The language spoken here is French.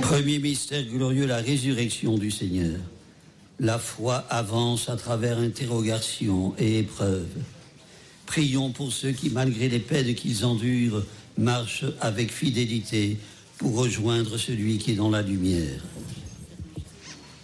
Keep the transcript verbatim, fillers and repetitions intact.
Premier mystère glorieux, la résurrection du Seigneur. La foi avance à travers interrogations et épreuves. Prions pour ceux qui, malgré les peines qu'ils endurent, marchent avec fidélité pour rejoindre celui qui est dans la lumière.